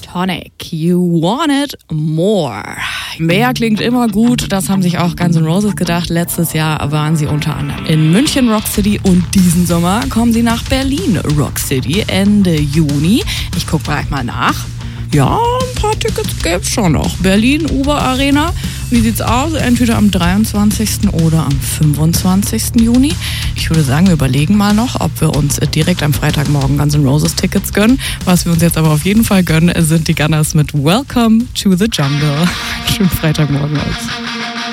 Pentatonix, You Want It More. Mehr klingt immer gut, das haben sich auch Guns N' Roses gedacht. Letztes Jahr waren sie unter anderem in München Rock City und diesen Sommer kommen sie nach Berlin Rock City Ende Juni. Ich gucke gleich mal nach. Ja, ein paar Tickets gäbe es schon noch. Berlin, Uber Arena. Wie sieht's aus? Entweder am 23. oder am 25. Juni. Ich würde sagen, wir überlegen mal noch, ob wir uns direkt am Freitagmorgen Guns N' Roses Tickets gönnen. Was wir uns jetzt aber auf jeden Fall gönnen, sind die Gunners mit Welcome to the Jungle. Schönen Freitagmorgen aus.